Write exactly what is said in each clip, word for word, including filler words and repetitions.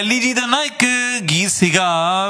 Jelly ਜੀ ਦਾ ਨਾ ਇੱਕ ਗੀਤ ਸੀਗਾ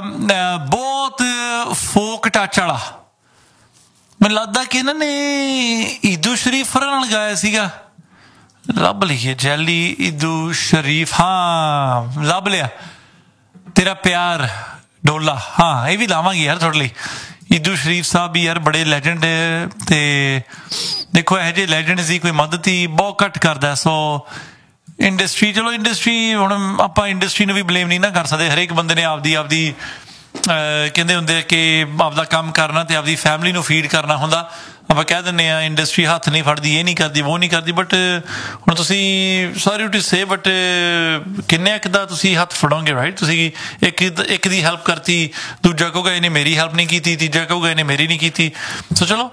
ਬਹੁਤ ਫੋਕ ਟੱਚ ਵਾਲਾ, ਮੈਨੂੰ ਲੱਗਦਾ ਕਿ ਇਹਨਾਂ ਨੇ ਈਦੂ ਸ਼ਰੀਫ ਨਾਲ ਗਾਇਆ ਸੀਗਾ। ਲੱਭ ਲਈਏ ਜੈਲੀ ਈਦੂ ਸ਼ਰੀਫ, ਹਾਂ ਲੱਭ ਲਿਆ, ਤੇਰਾ ਪਿਆਰ ਡੋਲਾ, ਹਾਂ ਇਹ ਵੀ ਲਾਵਾਂਗੇ ਯਾਰ ਤੁਹਾਡੇ ਲਈ। ਈਦੂ ਸ਼ਰੀਫ ਸਾਹਿਬ ਵੀ ਯਾਰ ਬੜੇ ਲੈਜੈਂਡ, ਤੇ ਦੇਖੋ ਇਹੋ ਜਿਹੇ ਲੈਜੈਂਡ ਦੀ ਕੋਈ ਮਦਦ ਹੀ ਬਹੁਤ ਘੱਟ ਕਰਦਾ। ਸੋ ਇੰਡਸਟਰੀ, ਚਲੋ ਇੰਡਸਟਰੀ, ਹੁਣ ਆਪਾਂ ਇੰਡਸਟਰੀ ਨੂੰ ਵੀ ਬਲੇਮ ਨਹੀਂ ਨਾ ਕਰ ਸਕਦੇ। ਹਰੇਕ ਬੰਦੇ ਨੇ ਆਪਦੀ ਆਪਦੀ ਕਹਿੰਦੇ ਹੁੰਦੇ ਕਿ ਆਪਦਾ ਕੰਮ ਕਰਨਾ ਤੇ ਆਪਦੀ ਫੈਮਿਲੀ ਨੂੰ ਫੀਡ ਕਰਨਾ ਹੁੰਦਾ। ਆਪਾਂ ਕਹਿ ਦਿੰਦੇ ਹਾਂ ਇੰਡਸਟਰੀ ਹੱਥ ਨਹੀਂ ਫੜਦੀ, ਇਹ ਨਹੀਂ ਕਰਦੀ, ਉਹ ਨਹੀਂ ਕਰਦੀ, ਬਟ ਹੁਣ ਤੁਸੀਂ ਸੌਰੀ ਟੂ ਸੇ ਬਟ ਕਿੰਨੇ ਕੁ ਦਾ ਤੁਸੀਂ ਹੱਥ ਫੜੋਗੇ, ਰਾਈਟ? ਤੁਸੀਂ ਇੱਕ ਇੱਕ ਦੀ ਹੈਲਪ ਕਰਤੀ, ਦੂਜਾ ਕਹੂਗਾ ਇਹਨੇ ਮੇਰੀ ਹੈਲਪ ਨਹੀਂ ਕੀਤੀ, ਤੀਜਾ ਕਹੂਗਾ ਇਹਨੇ ਮੇਰੀ ਨਹੀਂ ਕੀਤੀ। ਸੋ ਚਲੋ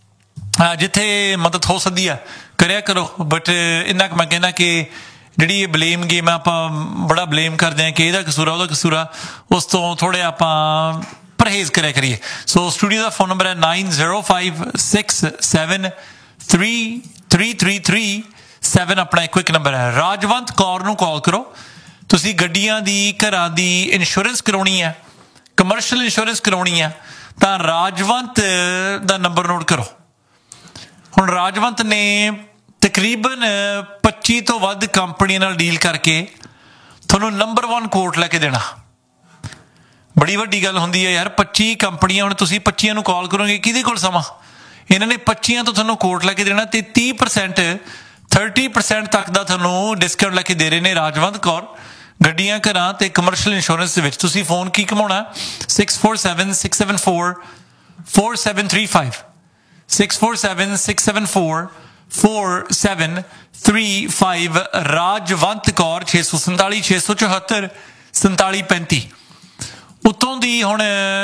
ਜਿੱਥੇ ਮਦਦ ਹੋ ਸਕਦੀ ਆ ਕਰਿਆ ਕਰੋ, ਬਟ ਇੰਨਾ ਕੁ ਮੈਂ ਕਹਿੰਦਾ ਕਿ ਜਿਹੜੀ ਇਹ ਬਲੇਮ ਗੇਮ ਆ, ਆਪਾਂ ਬੜਾ ਬਲੇਮ ਕਰਦੇ ਹਾਂ ਕਿ ਇਹਦਾ ਕਸੂਰ ਆ, ਉਹਦਾ ਕਸੂਰ ਆ, ਉਸ ਤੋਂ ਥੋੜ੍ਹੇ ਆਪਾਂ ਪਰਹੇਜ਼ ਕਰਿਆ ਕਰੀਏ। ਸੋ ਸਟੂਡੀਓ ਦਾ ਫੋਨ ਨੰਬਰ ਹੈ nine zero five six seven three three three three seven, ਆਪਣਾ ਇੱਕੋ ਇੱਕ ਨੰਬਰ ਹੈ। ਰਾਜਵੰਤ ਕੌਰ ਨੂੰ ਕਾਲ ਕਰੋ। ਤੁਸੀਂ ਗੱਡੀਆਂ ਦੀ, ਘਰਾਂ ਦੀ ਇੰਸ਼ੋਰੈਂਸ ਕਰਾਉਣੀ ਹੈ, ਕਮਰਸ਼ੀਅਲ ਇੰਸ਼ੋਰੈਂਸ ਕਰਾਉਣੀ ਹੈ, ਤਾਂ ਰਾਜਵੰਤ ਦਾ ਨੰਬਰ ਨੋਟ ਕਰੋ। ਹੁਣ ਰਾਜਵੰਤ ਨੇ ਤਕਰੀਬਨ ਪੱਚੀ ਤੋਂ ਵੱਧ ਕੰਪਨੀਆਂ ਨਾਲ ਡੀਲ ਕਰਕੇ ਤੁਹਾਨੂੰ ਨੰਬਰ ਵਨ ਕੋਟ ਲੈ ਕੇ ਦੇਣਾ। ਬੜੀ ਵੱਡੀ ਗੱਲ ਹੁੰਦੀ ਹੈ ਯਾਰ, ਪੱਚੀ ਕੰਪਨੀਆਂ, ਹੁਣ ਤੁਸੀਂ ਪੱਚੀਆਂ ਨੂੰ ਕਾਲ ਕਰੋਗੇ, ਕਿਹਦੇ ਕੋਲ ਸਮਾਂ? ਇਹਨਾਂ ਨੇ ਪੱਚੀਆਂ ਤੋਂ ਤੁਹਾਨੂੰ ਕੋਟ ਲੈ ਕੇ ਦੇਣਾ, ਤੇ ਤੀਹ ਪਰਸੈਂਟ ਥਰਟੀ ਪਰਸੈਂਟ ਤੱਕ ਦਾ ਤੁਹਾਨੂੰ ਡਿਸਕਾਊਂਟ ਲੈ ਕੇ ਦੇ ਰਹੇ ਨੇ ਰਾਜਵੰਤ ਕੌਰ, ਗੱਡੀਆਂ, ਘਰਾਂ ਤੇ ਕਮਰਸ਼ੀਅਲ ਇੰਸ਼ੋਰੈਂਸ ਦੇ ਵਿੱਚ। ਤੁਸੀਂ ਫੋਨ ਕੀ ਘਮਾਉਣਾ, six four seven six seven four four seven three five, six four seven six seven four four seven three five. Rajwant Kaur, ਛੇ ਸੌ ਸੰਤਾਲੀ ਛੇ ਸੌ ਚੁਹੱਤਰ ਸੰਤਾਲੀ ਪੈਂਤੀ। ਉੱਤੋਂ ਦੀ ਹੁਣ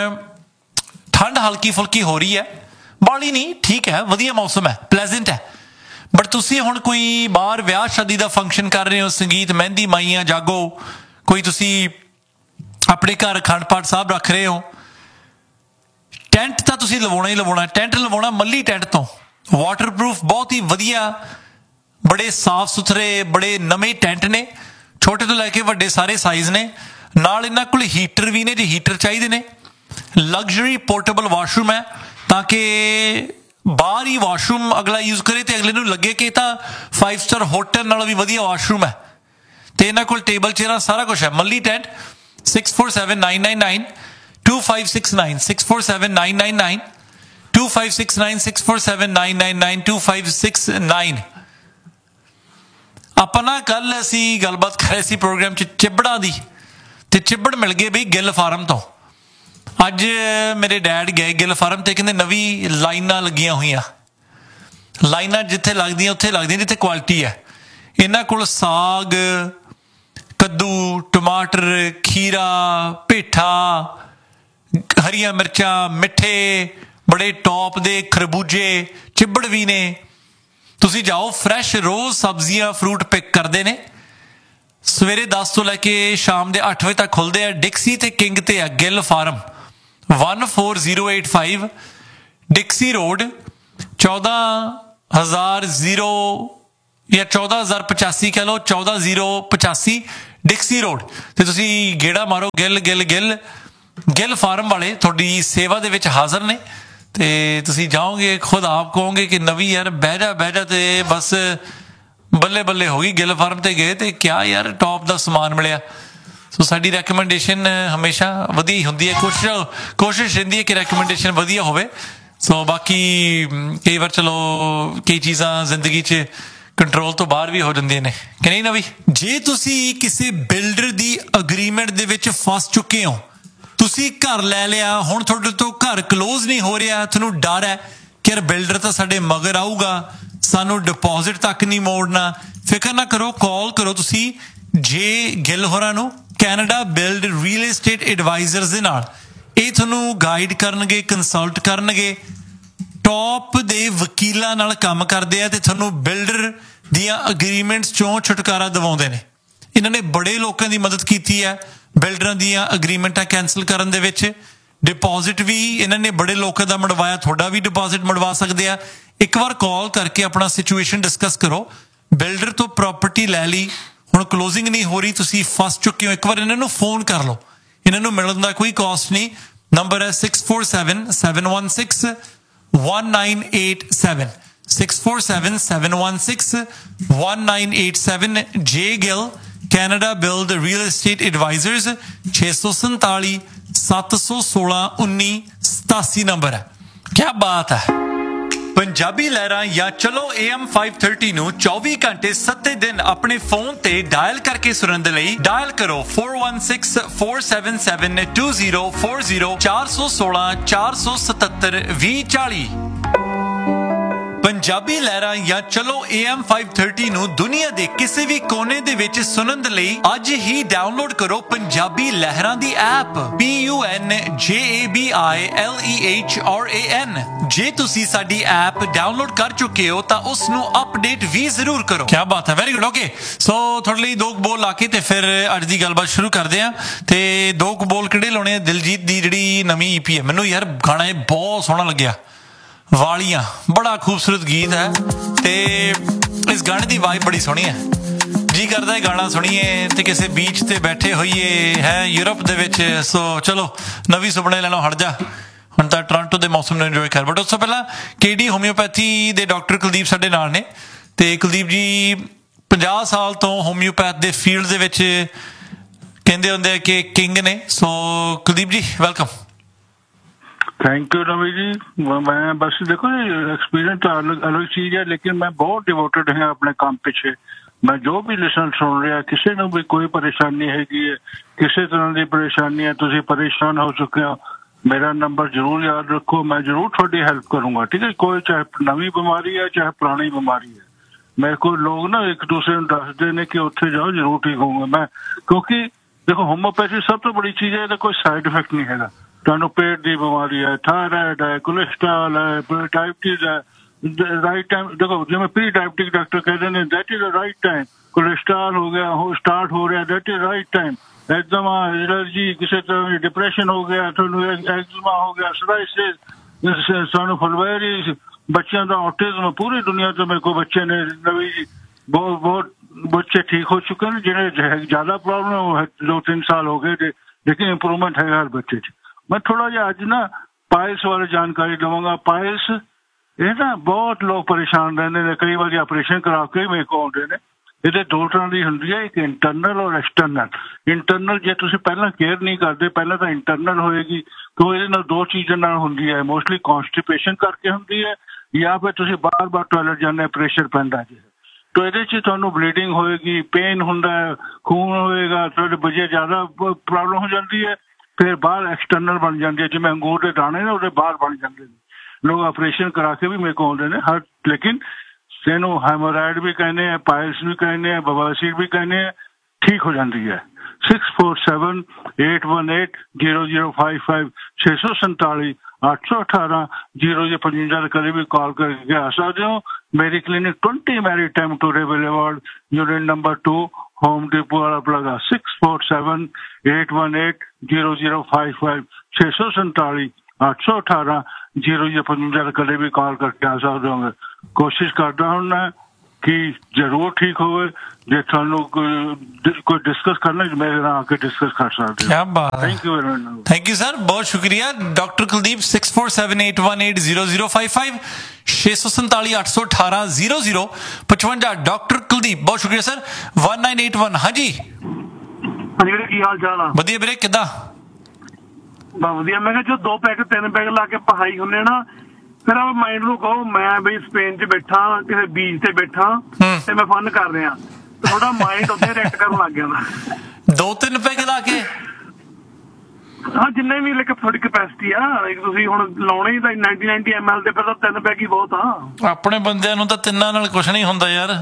ਠੰਡ ਹਲਕੀ ਫੁਲਕੀ ਹੋ ਰਹੀ ਹੈ, ਬਾਹਲੀ ਨਹੀਂ, ਠੀਕ ਹੈ, ਵਧੀਆ ਮੌਸਮ ਹੈ, ਪਲੈਜ਼ੈਂਟ ਹੈ, ਬਟ ਤੁਸੀਂ ਹੁਣ ਕੋਈ ਬਾਹਰ ਵਿਆਹ ਸ਼ਾਦੀ ਦਾ ਫੰਕਸ਼ਨ ਕਰ ਰਹੇ ਹੋ, ਸੰਗੀਤ, ਮਹਿੰਦੀ, ਮਾਈਆਂ, ਜਾਗੋ, ਕੋਈ ਤੁਸੀਂ ਆਪਣੇ ਘਰ ਅਖੰਡ ਪਾਠ ਸਾਹਿਬ ਰੱਖ ਰਹੇ ਹੋ, ਟੈਂਟ ਤਾਂ ਤੁਸੀਂ ਲਵਾਉਣਾ ਹੀ ਲਵਾਉਣਾ। ਟੈਂਟ ਲਵਾਉਣਾ ਮੱਲੀ ਟੈਂਟ ਤੋਂ, ਵਾਟਰਪ੍ਰੂਫ, ਬਹੁਤ ਹੀ ਵਧੀਆ, ਬੜੇ ਸਾਫ ਸੁਥਰੇ, ਬੜੇ ਨਵੇਂ ਟੈਂਟ ਨੇ, ਛੋਟੇ ਤੋਂ ਲੈ ਕੇ ਵੱਡੇ ਸਾਰੇ ਸਾਈਜ਼ ਨੇ। ਨਾਲ ਇਹਨਾਂ ਕੋਲ ਹੀਟਰ ਵੀ ਨੇ, ਜੇ ਹੀਟਰ ਚਾਹੀਦੇ ਨੇ। ਲਗਜ਼ਰੀ ਪੋਰਟੇਬਲ ਵਾਸ਼ਰੂਮ ਹੈ, ਤਾਂ ਕਿ ਬਾਹਰ ਹੀ ਵਾਸ਼ਰੂਮ ਅਗਲਾ ਯੂਜ਼ ਕਰੇ ਤੇ ਅਗਲੇ ਨੂੰ ਲੱਗੇ ਕਿ ਇਹ ਤਾਂ ਫਾਈਵ ਸਟਾਰ ਹੋਟਲ ਨਾਲੋਂ ਵੀ ਵਧੀਆ ਵਾਸ਼ਰੂਮ ਹੈ। ਤੇ ਇਹਨਾਂ ਕੋਲ ਟੇਬਲ ਚੇਅਰਾਂ, ਸਾਰਾ ਕੁਛ ਹੈ। ਮੱਲੀ tent, six four seven nine nine nine to five six nine, six four seven nine nine nine to five six nine, six four seven nine nine nine to five six nine. ਆਪਾਂ ਨਾ ਕੱਲ ਅਸੀਂ ਗੱਲਬਾਤ ਕਰ ਰਹੇ ਸੀ programme 'ਚ ਚਿੱਬੜਾਂ ਦੀ, ਤੇ ਚਿੱਬੜ ਮਿਲ ਗਏ ਬਈ ਗਿੱਲ ਫਾਰਮ ਤੋਂ। ਅੱਜ ਮੇਰੇ ਡੈਡ ਗਏ ਗਿੱਲ ਫਾਰਮ ਤੇ, ਕਹਿੰਦੇ ਨਵੀਂ ਲਾਈਨਾਂ ਲੱਗੀਆਂ ਹੋਈਆਂ। ਲਾਈਨਾਂ ਜਿੱਥੇ ਲੱਗਦੀਆਂ ਉੱਥੇ ਲੱਗਦੀਆਂ ਜਿੱਥੇ ਕੁਆਲਿਟੀ ਹੈ। ਇਹਨਾਂ ਕੋਲ ਸਾਗ, ਕੱਦੂ, ਟਮਾਟਰ, ਖੀਰਾ, ਪੇਠਾ, ਹਰੀਆਂ ਮਿਰਚਾਂ, ਮਿੱਠੇ, ਬੜੇ ਟੌਪ ਦੇ ਖਰਬੂਜੇ, ਚਿੱਬੜ ਵੀ ਨੇ। ਤੁਸੀਂ ਜਾਓ, ਫਰੈਸ਼ ਰੋਜ਼ ਸਬਜ਼ੀਆਂ, ਫਰੂਟ ਪਿਕ ਕਰਦੇ ਨੇ। ਸਵੇਰੇ ਦਸ ਤੋਂ ਲੈ ਕੇ ਸ਼ਾਮ ਦੇ ਅੱਠ ਵਜੇ ਤੱਕ ਖੁੱਲ੍ਹਦੇ ਆ। ਡਿਕਸੀ ਤੇ ਕਿੰਗ ਤੇ ਆ Gill farm, one four zero eight five ਡਿਕਸੀ road, ਚੌਦਾਂ ਹਜ਼ਾਰ ਜ਼ੀਰੋ ਜਾਂ ਚੌਦਾਂ ਹਜ਼ਾਰ ਪਚਾਸੀ ਕਹਿ ਲਓ, ਚੌਦਾਂ ਜ਼ੀਰੋ ਪਚਾਸੀ ਡਿਕਸੀ ਰੋਡ। ਤੇ ਤੁਸੀਂ ਗੇੜਾ ਮਾਰੋ, ਗਿੱਲ ਗਿੱਲ ਗਿੱਲ ਗਿੱਲ ਫਾਰਮ ਵਾਲੇ ਤੁਹਾਡੀ ਸੇਵਾ ਦੇ ਵਿੱਚ ਹਾਜ਼ਰ ਨੇ। ਤੇ ਤੁਸੀਂ ਜਾਓਗੇ, ਖੁਦ ਆਪ ਕਹੋਗੇ ਕਿ ਨਵੀਂ ਯਾਰ ਬਹਿ ਜਾ ਬਹਿ ਜਾ, ਤੇ ਬਸ ਬੱਲੇ ਬੱਲੇ ਹੋ ਗਈ। ਗਿੱਲ ਫਾਰਮ ਤੇ ਗਏ ਤੇ ਕਿਆ ਯਾਰ ਟੌਪ ਦਾ ਸਮਾਨ ਮਿਲਿਆ। ਸੋ ਸਾਡੀ ਰੈਕਮੈਂਡੇਸ਼ਨ ਹਮੇਸ਼ਾ ਵਧੀਆ ਹੀ ਹੁੰਦੀ ਹੈ, ਕੋਸ਼ਿਸ਼ ਕੋਸ਼ਿਸ਼ ਰਹਿੰਦੀ ਹੈ ਕਿ ਰੈਕਮੈਂਡੇਸ਼ਨ ਵਧੀਆ ਹੋਵੇ। ਸੋ ਬਾਕੀ ਕਈ ਵਾਰ ਚਲੋ ਕਈ ਚੀਜ਼ਾਂ ਜ਼ਿੰਦਗੀ 'ਚ ਕੰਟਰੋਲ ਤੋਂ ਬਾਹਰ ਵੀ ਹੋ ਜਾਂਦੀਆਂ ਨੇ, ਕਿ ਨਹੀਂ ਨਵੀਂ? ਜੇ ਤੁਸੀਂ ਕਿਸੇ ਬਿਲਡਰ ਦੀ ਅਗਰੀਮੈਂਟ ਦੇ ਵਿੱਚ ਫਸ ਚੁੱਕੇ ਹੋ, ਤੁਸੀਂ ਘਰ ਲੈ ਲਿਆ, ਹੁਣ ਤੁਹਾਡੇ ਤੋਂ ਘਰ ਕਲੋਜ਼ ਨਹੀਂ ਹੋ ਰਿਹਾ, ਤੁਹਾਨੂੰ ਡਰ ਹੈ ਕਿ ਯਾਰ ਬਿਲਡਰ ਤਾਂ ਸਾਡੇ ਮਗਰ ਆਊਗਾ, ਸਾਨੂੰ ਡਿਪੋਜ਼ਿਟ ਤੱਕ ਨਹੀਂ ਮੋੜਨਾ, ਫਿਕਰ ਨਾ ਕਰੋ, ਕਾਲ ਕਰੋ ਤੁਸੀਂ ਜੇ ਗਿੱਲ ਹੋਰਾਂ ਨੂੰ, Canada build real estate advisers ਦੇ ਨਾਲ। ਇਹ ਤੁਹਾਨੂੰ ਗਾਈਡ ਕਰਨਗੇ, ਕੰਸਲਟ ਕਰਨਗੇ, ਟੌਪ ਦੇ ਵਕੀਲਾਂ ਨਾਲ ਕੰਮ ਕਰਦੇ ਆ, ਤੇ ਤੁਹਾਨੂੰ ਬਿਲਡਰ ਦੀਆਂ ਅਗਰੀਮੈਂਟਸ ਚੋਂ ਛੁਟਕਾਰਾ ਦਿਵਾਉਂਦੇ ਨੇ। ਇਹਨਾਂ ਨੇ ਬੜੇ ਲੋਕਾਂ ਦੀ ਮਦਦ ਕੀਤੀ ਹੈ ਬਿਲਡਰਾਂ ਦੀਆਂ ਅਗਰੀਮੈਂਟਾਂ ਕੈਂਸਲ ਕਰਨ ਦੇ ਵਿੱਚ। ਡਿਪੋਜ਼ਿਟ ਵੀ ਇਹਨਾਂ ਨੇ ਬੜੇ ਲੋਕਾਂ ਦਾ ਮੜਵਾਇਆ, ਤੁਹਾਡਾ ਵੀ ਡਿਪੋਜ਼ਿਟ ਮੜਵਾ ਸਕਦੇ ਆ। ਇੱਕ ਵਾਰ ਕਾਲ ਕਰਕੇ ਆਪਣਾ ਸਿਚੁਏਸ਼ਨ ਡਿਸਕਸ ਕਰੋ। ਬਿਲਡਰ ਤੋਂ ਪ੍ਰਾਪਰਟੀ ਲੈ ਲਈ, ਹੁਣ ਕਲੋਜ਼ਿੰਗ ਨਹੀਂ ਹੋ ਰਹੀ, ਤੁਸੀਂ ਫਸ ਚੁੱਕੇ ਹੋ, ਇੱਕ ਵਾਰ ਇਹਨਾਂ ਨੂੰ ਫੋਨ ਕਰ ਲਓ, ਇਹਨਾਂ ਨੂੰ ਮਿਲਣ ਦਾ ਕੋਈ ਕਾਸਟ ਨਹੀਂ। ਨੰਬਰ ਹੈ six four seven seven one six one nine eight seven six four seven seven one six one nine eight seven J Gill Canada Build Real Estate Advisors छे सौ सैंताली सत्त सौ सोलह उन्नीस सतासी नंबर है। क्या बात है। पंजाबी लहरां या चलो ए एम फाइव थर्टी ਨੂੰ चौबीस घंटे सत्ते दिन अपने फोन ते डायल करके सुनन दे लई डायल करो four one six four seven seven two zero four zero चार सौ सोलह चार सौ सतहत्तर बीस चालीस। पंजाबी लहरां या चलो ए एम फाइव थर्टी ਨੂੰ ਦੁਨੀਆ ਦੇ ਕਿਸੇ ਵੀ ਕੋਨੇ ਦੇ ਵਿੱਚ ਸੁਣਨ ਦੇ ਲਈ ਅੱਜ ਹੀ ਡਾਊਨਲੋਡ ਕਰੋ ਪੰਜਾਬੀ ਲਹਿਰਾਂ ਦੀ app P U N J A B I L E H R A N। ਜੇ ਤੁਸੀਂ ਸਾਡੀ ਐਪ ਡਾਊਨਲੋਡ ਕਰ ਚੁੱਕੇ ਹੋ ਤਾਂ ਉਸ ਨੂੰ ਅਪਡੇਟ ਵੀ ਜ਼ਰੂਰ ਕਰੋ। ਕੀ ਬਾਤ ਹੈ, ਵੈਰੀ ਗੁੱਡ। ਓਕੇ, ਸੋ ਤੁਹਾਡੇ ਲਈ ਦੋ ਬੋਲ ਲਾ ਕੇ ਤੇ ਫਿਰ ਅੱਜ ਦੀ ਗੱਲਬਾਤ ਸ਼ੁਰੂ ਕਰਦੇ ਆ। ਤੇ ਦੋ ਬੋਲ ਕਿਹੜੇ ਲਾਉਣੇ ਆ? ਦਿਲਜੀਤ ਦੀ ਜਿਹੜੀ ਨਵੀਂ ਈ ਪੀ ਹੈ, ਮੈਨੂੰ ਯਾਰ ਗਾਣਾ ਇਹ ਬਹੁਤ ਸੋਹਣਾ ਲੱਗਿਆ, ਵਾਲੀਆਂ, ਬੜਾ ਖੂਬਸੂਰਤ ਗੀਤ ਹੈ ਤੇ ਇਸ ਗਾਣੇ ਦੀ ਵਾਈਬ ਬੜੀ ਸੋਹਣੀ ਹੈ। ਜੀ ਕਰਦਾ ਹੈ ਗਾਣਾ ਸੁਣੀਏ ਤੇ ਕਿਸੇ ਬੀਚ ਤੇ ਬੈਠੇ ਹੋਈਏ ਹੈ ਯੂਰਪ ਦੇ ਵਿੱਚ। ਸੋ ਚਲੋ ਨਵੀਂ ਸੁਪਨੇ ਲੈਣੋਂ ਹਟ ਜਾ, ਹੁਣ ਤਾਂ ਟੋਰਾਂਟੋ ਦੇ ਮੌਸਮ ਨੂੰ ਇੰਜੋਏ ਕਰ। ਬਟ ਉਸ ਤੋਂ ਪਹਿਲਾਂ ਕੇਡੀ ਹੋਮਿਓਪੈਥੀ ਦੇ ਡਾਕਟਰ ਕੁਲਦੀਪ ਸਾਡੇ ਨਾਲ ਨੇ ਤੇ ਕੁਲਦੀਪ ਜੀ ਪੰਜਾਹ ਸਾਲ ਤੋਂ ਹੋਮਿਓਪੈਥ ਦੇ ਫੀਲਡ ਦੇ ਵਿੱਚ ਕਹਿੰਦੇ ਹੁੰਦੇ ਆ ਕਿ ਕਿੰਗ ਨੇ। ਸੋ ਕੁਲਦੀਪ ਜੀ welcome. Thank you Ravi ji. मैं बस देखो एक्सपीरियंस तो अलग अलग चीज है, लेकिन मैं बहुत डिवोटेड है अपने काम पिछे। मैं जो भी लिसन सुन रहा, किसी ने भी कोई परेशानी हैगी है, किसी तरह की परेशानी है, तुम परेशान हो चुके हो, मेरा नंबर जरूर याद रखो, मैं जरूर थोड़ी हेल्प करूंगा, ठीक है। कोई चाहे नवी बीमारी है चाहे पुरानी बीमारी है। मेरे को लोग ना एक दूसरे को दसते ने कि उत्थे जाओ जरूर ठीक होंगे मैं, क्योंकि देखो होम्योपैथी सब तो बड़ी चीज है, कोई साइड इफेक्ट नहीं है। ਤੁਹਾਨੂੰ ਪੇਟ ਦੀ ਬਿਮਾਰੀ ਹੈ, ਥਾਇਰਾਇਡ ਹੈ, ਕੋਲੇਸਟ੍ਰੋਲ ਹੈ, ਡਾਇਬਟੀਜ਼ ਹੈ, ਰਾਈਟ ਟਾਈਮ ਦੇਖੋ ਜਿਵੇਂ ਪ੍ਰੀ ਡਾਇਬਟਿਕ ਡਾਕਟਰ ਕਹਿੰਦੇ ਨੇ that is the right time. Cholesterol ਹੋ ਗਿਆ, ਉਹ ਸਟਾਰਟ ਹੋ ਰਿਹਾ, that is right time. ਐਗਜ਼ਮਾ, allergy, ਕਿਸੇ ਤਰ੍ਹਾਂ ਦੀ ਡਿਪਰੈਸ਼ਨ ਹੋ ਗਿਆ, ਤੁਹਾਨੂੰ ਐਗਜ਼ਮਾ ਹੋ ਗਿਆ, ਸੋਰਾਇਸਿਸ, ਸਾਨੂੰ ਫਲਵੈਰੀ, ਬੱਚਿਆਂ ਦਾ ਆਟਿਜ਼ਮ, ਪੂਰੀ ਦੁਨੀਆ ਤੋਂ ਮੇਰੇ ਕੋਲ ਬੱਚੇ ਨੇ ਨਵੀਂ ਜੀ ਬਹੁਤ ਬਹੁਤ ਬੱਚੇ ਠੀਕ ਹੋ ਚੁੱਕੇ ਨੇ। ਜਿਹੜੇ ਜ਼ਿਆਦਾ ਪ੍ਰੋਬਲਮ ਹੈ ਦੋ ਤਿੰਨ ਸਾਲ ਹੋ ਗਏ, ਲੇਕਿਨ ਇੰਪਰੂਵਮੈਂਟ ਹੈਗਾ ਹਰ ਬੱਚੇ 'ਚ। ਮੈਂ ਥੋੜਾ ਜਿਹਾ ਅੱਜ ਨਾ ਪਾਇਲਸ ਬਾਰੇ ਜਾਣਕਾਰੀ ਦੇਵਾਂਗਾ। ਪਾਇਲਸ ਇਹ ਨਾ ਬਹੁਤ ਲੋਕ ਪਰੇਸ਼ਾਨ ਰਹਿੰਦੇ ਨੇ, ਕਈ ਵਾਰੀ ਆਪਰੇਸ਼ਨ ਕਰਾ ਕੇ ਮੇਰੇ ਕੋਲ ਆਉਂਦੇ ਨੇ। ਇਹਦੇ ਦੋ ਤਰ੍ਹਾਂ ਦੀ ਹੁੰਦੀ ਹੈ, ਇੱਕ ਇੰਟਰਨਲ ਔਰ ਐਕਸਟਰਨਲ। ਇੰਟਰਨਲ ਜੇ ਤੁਸੀਂ ਪਹਿਲਾਂ ਕੇਅਰ ਨਹੀਂ ਕਰਦੇ, ਪਹਿਲਾਂ ਤਾਂ ਇੰਟਰਨਲ ਹੋਏਗੀ, ਤਾਂ ਇਹਦੇ ਨਾਲ ਦੋ ਚੀਜ਼ਾਂ ਨਾਲ ਹੁੰਦੀ ਹੈ, ਮੋਸਟਲੀ ਕੌਨਸਟੀਪੇਸ਼ਨ ਕਰਕੇ ਹੁੰਦੀ ਹੈ ਜਾਂ ਫਿਰ ਤੁਸੀਂ ਬਾਰ ਬਾਰ ਟਾਇਲਟ ਜਾਂਦੇ, ਪ੍ਰੈਸ਼ਰ ਪੈਂਦਾ ਜੀ। ਤਾਂ ਇਹਦੇ 'ਚ ਤੁਹਾਨੂੰ ਬਲੀਡਿੰਗ ਹੋਏਗੀ, ਪੇਨ ਹੁੰਦਾ ਹੈ, ਖੂਨ ਹੋਏਗਾ, ਤੁਹਾਡੇ ਵਜੇ ਜ਼ਿਆਦਾ ਪ੍ਰੋਬਲਮ ਹੋ ਜਾਂਦੀ ਹੈ। ਫਿਰ ਬਾਹਰ ਐਕਸਟਰਨਲ ਬਣ ਜਾਂਦੀ ਹੈ, ਜਿਵੇਂ ਅੰਗੂਰ ਦੇ ਦਾਣੇ ਨੇ ਉਹਦੇ ਬਾਹਰ ਬਣ ਜਾਂਦੇ ਨੇ। ਲੋਕ ਆਪਰੇਸ਼ਨ ਕਰਾ ਕੇ ਵੀ ਮੇਰੇ ਕੋਲ ਆਉਂਦੇ ਨੇ ਹਰ, ਲੇਕਿਨ ਇਹਨੂੰ ਹੈਮੋਰਾਇਡ ਵੀ ਕਹਿੰਦੇ ਆ, ਪਾਇਲਸ ਵੀ ਕਹਿੰਦੇ ਆ, ਬਵਾਸੀਰ ਵੀ ਕਹਿੰਦੇ ਆ, ਠੀਕ ਹੋ ਜਾਂਦੀ ਹੈ। Six four seven eight one eight zero zero five five ਛੇ ਸੌ ਸੰਤਾਲੀ ਅੱਠ ਸੌ ਅਠਾਰਾਂ ਜ਼ੀਰੋ ਜ਼ੀਰੋ ਪਚਵੰਜਾ ਦੇ ਕਦੇ ਵੀ ਕਾਲ ਕਰਕੇ ਆ ਸਕਦੇ ਹੋ। ਮੇਰੀ clinic twenty Mary time to ਰੇਵਲ award unit number two home depot ਵਾਲਾ plaza six four seven eight one eight zero zero five five ਛੇ ਸੌ ਸੰਤਾਲੀ ਅੱਠ ਸੌ ਅਠਾਰਾਂ ਜ਼ੀਰੋ ਜ਼ੀਰੋ ਪਚਵੰਜਾ ਦੇ ਕਦੇ ਵੀ ਕਾਲ ਕਰਕੇ ਆ ਸਕਦੇ ਹੋਗੇ। ਕੋਸ਼ਿਸ਼ ਕਰਦਾ ਹੁਣ ਮੈਂ ਕਿ ਜ਼ਰੂਰ ਠੀਕ ਹੋਵੇ। ਜੇ ਤੁਹਾਨੂੰ ਕੋਈ ਡਿਸਕਸ ਕਰਨਾ ਮੇਰੇ ਨਾਲ ਆ ਕੇ ਡਿਸਕਸ ਕਰ ਸਕਦੇ ਹੋ। ਕਿਆ ਬਾਤ ਹੈ, thank you very much. Thank you sir, ਬਹੁਤ ਸ਼ੁਕਰੀਆ। Doctor Kuldeep six four seven eight one eight zero zero five five ਛੇ ਸੌ ਸੰਤਾਲੀ ਅੱਠ ਸੌ ਅਠਾਰਾਂ ਜ਼ੀਰੋ ਜ਼ੀਰੋ ਪਚਵੰਜਾ। ਡਾਕਟਰ ਕੁਲਦੀਪ ਬਹੁਤ ਸ਼ੁਕਰੀਆ sir. One nine eight one. ਹਾਂਜੀ ਹਾਂਜੀ ਵੀਰੇ, ਕੀ ਹਾਲ ਚਾਲ ਆ? ਵਧੀਆ ਵੀਰੇ, ਕਿੱਦਾਂ? ਬਹੁਤ ਵਧੀਆ। ਮੈਂ ਕਿਹਾ ਜੋ ਦੋ ਪੈਗ ਤਿੰਨ ਪੈਗ ਲਾ ਕੇ ਪਹਾਈ ਹੁੰਦੇ ਨਾ, ਫਿਰ ਆਪ ਮਾਈਂਡ ਨੂੰ ਕਹੋ ਮੈਂ ਬਈ ਸਪੇਨ 'ਚ ਬੈਠਾ, ਕਿਸੇ ਬੀਚ ਤੇ ਬੈਠਾ ਤੇ ਮੈਂ ਫਨ ਕਰ ਰਿਹਾ, ਥੋੜਾ ਮਾਈਂਡ ਉੱਥੇ ਰਿਐਕਟ ਕਰਨ ਲੱਗ ਗਿਆ। ਦੋ ਤਿੰਨ ਪੈਗ ਲਾ ਕੇ? ਹਾਂ, ਜਿੰਨੇ ਵੀ ਲਾਈਕ ਤੁਹਾਡੀ ਕਪੈਸਿਟੀ ਆ, ਤੁਸੀਂ ਹੁਣ ਲਾਉਣੇ ਹੀ ਤਾਂ ਨਾਈਨਟੀ ਨਾਈਨਟੀ ਐਮ ਐਲ ਤੇ ਫਿਰ ਤਾਂ ਤਿੰਨ ਪੈਗ ਹੀ ਬਹੁਤ ਆ। ਆਪਣੇ ਬੰਦਿਆਂ ਨੂੰ ਤਾਂ ਤਿੰਨਾਂ ਨਾਲ ਕੁਛ ਨਹੀਂ ਹੁੰਦਾ ਯਾਰ।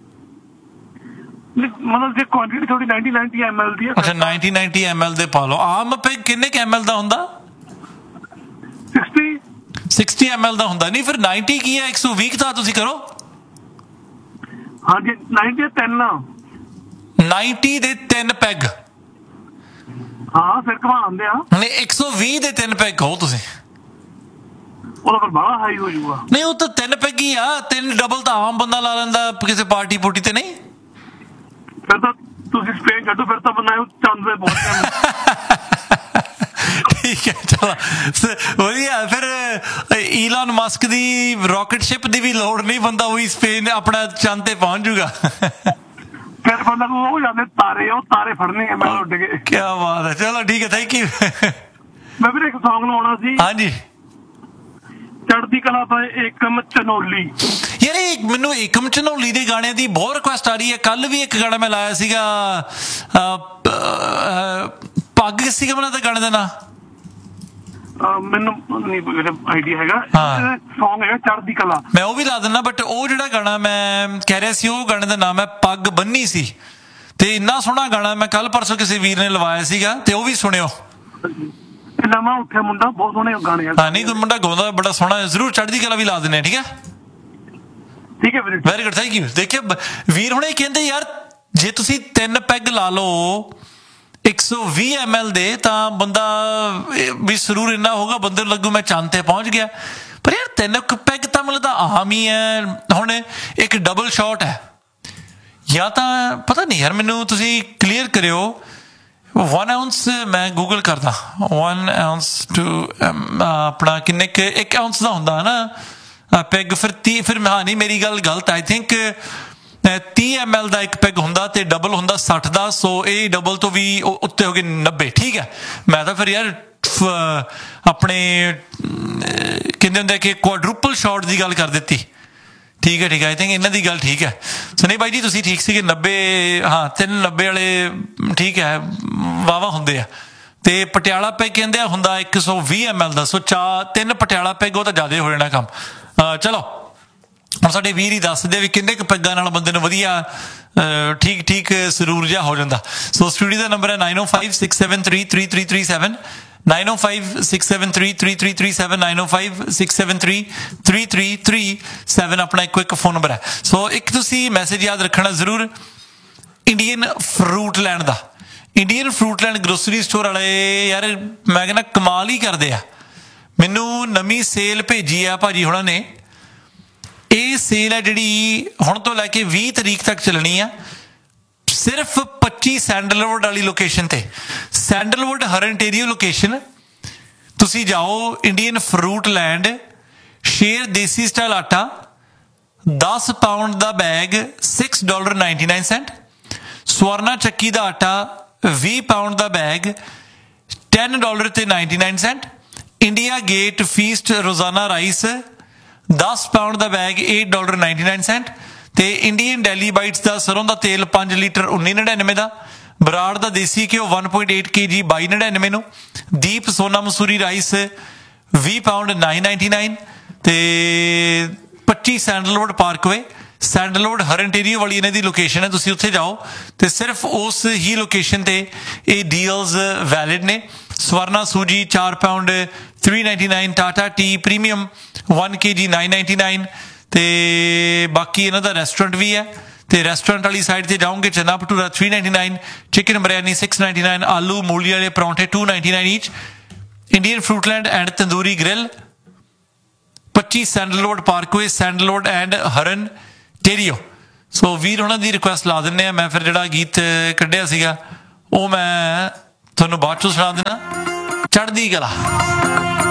ਮਤਲਬ ਜੇ ਕੁਆਂਟੀਟੀ ਥੋੜੀ ਨਾਈਨਟੀ ਨਾਈਨਟੀ ਐਮ ਐਲ ਦੀ ਆ। ਅੱਛਾ, ਨਾਈਨਟੀ ਨਾਈਨਟੀ ਐਮ ਐਲ ਦੇ ਪਾ ਲਓ। ਆਮ ਪੈਗ ਕਿੰਨੇ ਕੁ ਐਮ ਐਲ ਦਾ ਹੁੰਦਾ? ਸਿਕਸਟੀ ਸਿਕਸਟੀ ਐਮ ਐਲ ਦਾ ਹੁੰਦਾ। ਨਹੀਂ ਫਿਰ ਨਾਈਨਟੀ ਕੀ ਹੈ? ਇੱਕ ਸੌ ਵੀਹ ਦਾ ਤੁਸੀਂ ਕਰੋ। ਹਾਂਜੀ, ਨਾਈਨਟੀ ਦੇ ਤਿੰਨ। ਨਾਈਨਟੀ ਦੇ ਤਿੰਨ ਪੈਗ? ਹਾਂ, ਫਿਰ ਘੁਮਾ ਆਉਂਦੇ ਆ। ਨਹੀਂ, ਇੱਕ ਸੌ ਵੀਹ ਦੇ ਤਿੰਨ ਪੈਗ ਕਹੋ ਤੁਸੀਂ। ਉਹਦਾ ਫਿਰ ਬੜਾ ਹਾਈ ਹੋ ਜਾਊਗਾ। ਨਹੀਂ, ਉਹ ਤਾਂ ਤਿੰਨ ਪੈਗ ਹੀ ਆ। ਤਿੰਨ ਡਬਲ ਤਾਂ ਆਮ ਬੰਦਾ ਲਾ ਲੈਂਦਾ ਕਿਸੇ ਪਾਰਟੀ ਪੂਟੀ ਤੇ। ਨਹੀਂ ਫਿਰ ਤਾਂ ਤੁਸੀਂ ਸਪੇਨ ਛੱਡੋ, ਫਿਰ ਤਾਂ ਬੰਦਾ ਚੰਦ ਤੇ ਪਹੁੰਚ ਗਿਆ। ਠੀਕ ਹੈ, ਚਲੋ ਵਧੀਆ। ਫਿਰ ਈਲਨ ਮਸਕ ਦੀ ਰਾਕਟ ਸ਼ਿਪ ਦੀ ਵੀ ਲੋੜ ਨਹੀਂ, ਬੰਦਾ ਉਹੀ ਸਪੇਨ ਆਪਣਾ ਚੰਦ ਤੇ ਪਹੁੰਚ ਜੂਗਾ। ਫਿਰ ਬੰਦਾ ਉਹ ਜਾਂਦੇ ਤਾਰੇ, ਉਹ ਤਾਰੇ ਫੜਨੇ ਮੈਂ ਉੱਡ ਕੇ। ਕੀ ਬਾਤ ਹੈ, ਚਲੋ ਠੀਕ ਹੈ, ਥੈਂਕ ਯੂ। ਮੈਂ ਵੀਰੇ ਇੱਕ ਸੌਂਗ ਲਾਉਣਾ ਸੀ। ਹਾਂਜੀ, ਚੜ੍ਹਦੀ ਕਲਾ ਦਾ ਏਕਮ ਚਨੋਲੀ। ਯਾਰ ਇਹ ਮੈਨੂੰ ਏਕਮ ਚਨੋਲੀ ਦੇ ਗਾਣਿਆਂ ਦੀ ਬਹੁਤ ਰਿਕੁਐਸਟ ਆ ਰਹੀ ਹੈ। ਕੱਲ ਵੀ ਇੱਕ ਗਾਣਾ ਮੈਂ ਲਾਇਆ ਸੀਗਾ, ਪੱਗ ਸੀਗਾ ਮੈਨੂੰ ਤਾਂ ਗਾਣੇ ਦਾ ਨਾਂ, ਮੈਨੂੰ ਨਹੀਂ ਆਈਡੀਆ ਹੈਗਾ। ਸੌਂਗ ਹੈਗਾ ਚੜ੍ਹਦੀ ਕਲਾ, ਮੈਂ ਉਹ ਵੀ ਲਾ ਦਿੰਦਾ। ਬਟ ਉਹ ਜਿਹੜਾ ਗਾਣਾ ਮੈਂ ਕਹਿ ਰਿਹਾ ਸੀ, ਉਹ ਗਾਣੇ ਦਾ ਨਾਮ ਹੈ ਪੱਗ ਬੰਨੀ ਸੀ, ਤੇ ਇੰਨਾ ਸੋਹਣਾ ਗਾਣਾ ਮੈਂ ਕੱਲ ਪਰਸੋਂ ਕਿਸੇ ਵੀਰ ਨੇ ਲਵਾਇਆ ਸੀਗਾ, ਤੇ ਉਹ ਵੀ ਸੁਣਿਓ। ਨਵਾਂ ਉੱਠਿਆ ਮੁੰਡਾ, ਬਹੁਤ ਸੋਹਣੇ ਗਾਣੇ ਆ। ਹਾਂ, ਨਹੀਂ ਕੋਈ ਮੁੰਡਾ ਗਾਉਂਦਾ ਬੜਾ ਸੋਹਣਾ, ਜ਼ਰੂਰ ਚੜ੍ਹਦੀ ਕਲਾ ਵੀ ਲਾ ਦਿੰਦੇ। ਠੀਕ ਹੈ, ਠੀਕ ਹੈ ਵੀਰੇ, ਵੈਰੀ ਗੁੱਡ, ਥੈਂਕ ਯੂ। ਦੇਖਿਆ ਵੀਰ ਹੁਣੇ ਕਹਿੰਦੇ ਯਾਰ ਜੇ ਤੁਸੀਂ ਤਿੰਨ ਪੈਗ ਲਾ ਲਓ ਇੱਕ ਸੌ ਵੀਹ ਐਮ ਐਲ ਦੇ, ਤਾਂ ਬੰਦਾ ਵੀ ਸਰੂਰ ਇੰਨਾ ਹੋਊਗਾ, ਬੰਦੇ ਨੂੰ ਲੱਗੂ ਮੈਂ ਚੰਦ ਤੇ ਪਹੁੰਚ ਗਿਆ। ਪਰ ਯਾਰ ਤਿੰਨ ਪੈਗ ਤਾਂ ਮਤਲਬ ਤਾਂ ਆਮ ਹੀ ਹੈ। ਹੁਣ ਇੱਕ ਡਬਲ ਸ਼ਾਟ ਹੈ, ਜਾਂ ਤਾਂ ਪਤਾ ਨਹੀਂ ਯਾਰ, ਮੈਨੂੰ ਤੁਸੀਂ ਕਲੀਅਰ ਕਰਿਓ। ਵਨ ਆਊਂਸ ਮੈਂ ਗੂਗਲ ਕਰਦਾ, ਵਨ ਆਊਂਸ ਟੂ ਆਪਣਾ ਕਿੰਨੇ ਕੁ ਇੱਕ ਆਊਂਸ ਦਾ ਹੁੰਦਾ ਨਾ ਪੈਗ। ਫਿਰ ਤੀਹ, ਫਿਰ ਹਾਂ ਨਹੀਂ ਮੇਰੀ ਗੱਲ ਗਲਤ, ਆਈ ਥਿੰਕ ਤੀਹ ਐਮ ਐਲ ਦਾ ਇੱਕ ਪੈਗ ਹੁੰਦਾ, ਤੇ ਡਬਲ ਹੁੰਦਾ ਸੱਠ ਦਾ। ਸੋ ਇਹ ਡਬਲ ਤੋਂ ਵੀ ਉੱਤੇ ਹੋ ਗਏ ਨੱਬੇ। ਠੀਕ ਹੈ, ਮੈਂ ਤਾਂ ਫਿਰ ਯਾਰ ਆਪਣੇ ਕਹਿੰਦੇ ਹੁੰਦੇ ਕਿ ਕੁਆਡਰੂਪਲ ਸ਼ਾਟ ਦੀ ਗੱਲ ਕਰ ਦਿੱਤੀ। ਠੀਕ ਹੈ, ਠੀਕ ਹੈ, ਆਈ ਥਿੰਕ ਇਹਨਾਂ ਦੀ ਗੱਲ ਠੀਕ ਹੈ। ਸੋ ਨਹੀਂ ਬਾਈ ਜੀ, ਤੁਸੀਂ ਠੀਕ ਸੀਗੇ। ਨੱਬੇ, ਹਾਂ ਤਿੰਨ ਨੱਬੇ ਵਾਲੇ ਠੀਕ ਹੈ, ਵਾਹਵਾ ਹੁੰਦੇ ਆ। ਤੇ ਪਟਿਆਲਾ ਪੈਗ ਕਹਿੰਦੇ ਆ ਹੁੰਦਾ ਇੱਕ ਸੌ ਵੀਹ ਐਮ ਐਲ ਦਾ। ਸੋ ਚਾਰ ਤਿੰਨ ਪਟਿਆਲਾ ਪੈਗ, ਉਹ ਤਾਂ ਜ਼ਿਆਦਾ ਹੋ ਜਾਣਾ ਕੰਮ। ਚਲੋ ਹੁਣ ਸਾਡੇ ਵੀਰ ਹੀ ਦੱਸਦੇ ਵੀ ਕਿੰਨੇ ਕੁ ਪੈਗਾਂ ਨਾਲ ਬੰਦੇ ਨੂੰ ਵਧੀਆ ਠੀਕ ਠੀਕ ਸਰੂਰ ਜਿਹਾ ਹੋ ਜਾਂਦਾ। ਸੋ ਸਟੂਡੀਓ ਦਾ ਨੰਬਰ ਹੈ ਨਾਈਨ ਓ five six seven three three three three seven, nine ਓ five six seven three three three three seven, nine ਓ five six seven three three three three seven ਆਪਣਾ ਇੱਕ ਇੱਕ ਫੋਨ ਨੰਬਰ ਹੈ। ਸੋ ਇੱਕ ਤੁਸੀਂ message ਯਾਦ ਰੱਖਣਾ ਜ਼ਰੂਰ, ਇੰਡੀਅਨ ਫਰੂਟ ਲੈਂਡ ਦਾ। Indian fruit land grocery store ਵਾਲੇ ਯਾਰ ਮੈਂ ਕਹਿੰਦਾ ਕਮਾਲ ਹੀ ਕਰਦੇ ਆ। ਮੈਨੂੰ ਨਵੀਂ ਸੇਲ ਭੇਜੀ ਆ ਭਾਜੀ ਹੁਣਾਂ ਨੇ। ਇਹ ਸੇਲ ਹੈ ਜਿਹੜੀ ਹੁਣ ਤੋਂ ਲੈ ਕੇ ਵੀਹ ਤਰੀਕ ਤੱਕ ਚੱਲਣੀ ਆ, ਸਿਰਫ ਪੱਚੀ ਸੈਂਡਲਵੁੱਡ ਵਾਲੀ ਲੋਕੇਸ਼ਨ ਤੇ। ਸੈਂਡਲਵੁੱਡ ਹਰਨਟੇਰੀਓ ਲੋਕੇਸ਼ਨ ਤੁਸੀਂ ਜਾਓ, ਇੰਡੀਅਨ ਫਰੂਟ ਲੈਂਡ। ਸ਼ੇਰ ਦੇਸੀ ਸਟਾਈਲ ਆਟਾ ਦਸ ਪਾਊਂਡ ਦਾ bag six dollar ninety nine Saint. Swarna ਚੱਕੀ ਦਾ ਆਟਾ ਵੀਹ ਪਾਊਂਡ ਦਾ ਬੈਗ ਟੈਨ ਡਾਲਰ ਤੇ ninety nine Saint. India gate ਫੀਸਟ ਰੋਜ਼ਾਨਾ ਰਾਈਸ ਦਸ ਪਾਊਂਡ ਦਾ bag eight dollar ninety nine Saint. ਤੇ ਇੰਡੀਅਨ ਡੈਲੀ ਬਾਈਟਸ ਦਾ ਸਰੋਂ ਦਾ ਤੇਲ ਪੰਜ ਲੀਟਰ ਉੱਨੀ ਨੜਿਨਵੇਂ ਦਾ। ਬਰਾੜ ਦਾ ਦੇਸੀ ਘਿਓ ਵਨ ਪੁਆਇੰਟ ਏਟ ਕੇ ਜੀ ਬਾਈ ਨੜਿਨਵੇਂ ਨੂੰ। ਦੀਪ ਸੋਨਾ ਮਸੂਰੀ ਰਾਈਸ ਵੀਹ ਪਾਊਂਡ ਨਾਈਨ ਨਾਈਨਟੀ ਨਾਈਨ। ਤੇ ਪੱਚੀ ਸੈਂਡਲਵੁੱਡ ਪਾਰਕਵੇ, ਸੈਂਡਲਵੁੱਡ ਹਰਨਟੇਰੀਓ ਵਾਲੀ ਇਹਨਾਂ ਦੀ ਲੋਕੇਸ਼ਨ ਹੈ। ਤੁਸੀਂ ਉੱਥੇ ਜਾਓ ਤੇ ਸਿਰਫ ਉਸ ਹੀ ਲੋਕੇਸ਼ਨ ਤੇ ਇਹ ਡੀਲਸ ਵੈਲਿਡ ਨੇ। ਸਵਰਨਾ ਸੂਜੀ ਚਾਰ pound three ninety nine. Tata T premium one K ਜੀ ਨਾਈਨ ਨਾਈਨਟੀ ਨਾਈਨ। ਤੇ ਬਾਕੀ ਇਹਨਾਂ ਦਾ ਰੈਸਟੋਰੈਂਟ ਵੀ ਹੈ, ਤੇ ਰੈਸਟੋਰੈਂਟ ਵਾਲੀ ਸਾਈਡ ਤੇ ਜਾਓਗੇ ਚਨਾ bhatura three ninety nine, chicken biryani six ninety nine, ਆਲੂ ਮੂਲੀ ਵਾਲੇ ਪਰੌਂਠੇ to ninety nine ਈਚ। Indian ਫਰੂਟਲੈਂਡ and tandoori grill ਪੱਚੀ ਸੈਂਡਲਵੁੱਡ ਪਾਰਕਵੇ, ਸੈਂਡਲਵੁੱਡ ਐਂਡ ਹਰਨ ਟੇਰੀਓ। ਸੋ ਵੀਰ ਉਹਨਾਂ ਦੀ ਰਿਕੁਐਸਟ ਲਾ ਦਿੰਦੇ ਆ। ਮੈਂ ਫਿਰ ਜਿਹੜਾ ਗੀਤ ਕੱਢਿਆ ਸੀਗਾ ਉਹ ਮੈਂ ਤੁਹਾਨੂੰ ਬਾਅਦ ਚੋਂ ਸੁਣਾ ਦੇਣਾ, ਚੜ੍ਹਦੀ ਕਲਾ।